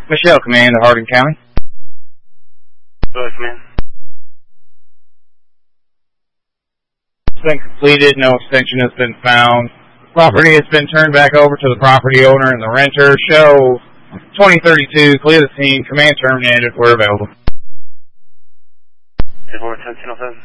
Michelle, command of Hardin County. Go ahead, command. It's been completed. No extension has been found. Property has been turned back over to the property owner and the renter. Show 2032. Clear the scene. Command terminated. We're available. 10-4, 10-10-07.